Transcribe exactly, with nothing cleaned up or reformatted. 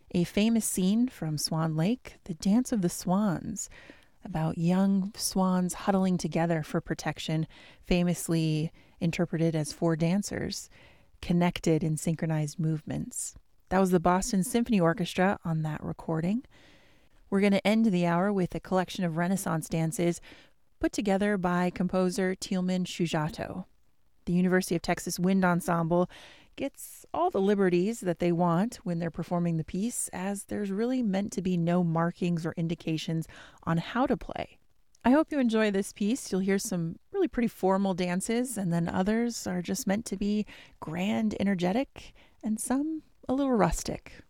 a famous scene from Swan Lake, the Dance of the Swans, about young swans huddling together for protection, famously interpreted as four dancers, connected in synchronized movements. That was the Boston Symphony Orchestra on that recording. We're going to end the hour with a collection of Renaissance dances put together by composer Tielman Shujato. The University of Texas Wind Ensemble gets all the liberties that they want when they're performing the piece, as there's really meant to be no markings or indications on how to play. I hope you enjoy this piece. You'll hear some really pretty formal dances, and then others are just meant to be grand, energetic, and some a little rustic.